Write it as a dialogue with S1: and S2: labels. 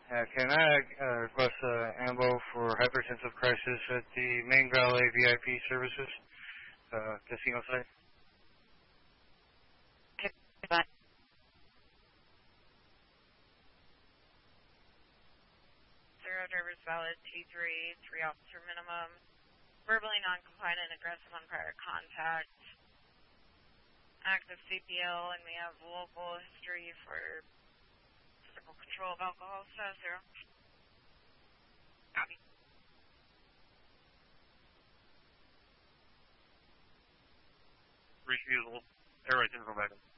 S1: Can I request ambo for hypertensive crisis at the Main Valley VIP services casino site?
S2: Okay, bye. Zero driver's valid, T3, 3-officer minimum. Verbally non-compliant and aggressive on prior contact. Active CPL, and we have local history for physical control of alcohol. Status 0. Copy.
S1: Refusal. Airway 10 go back in.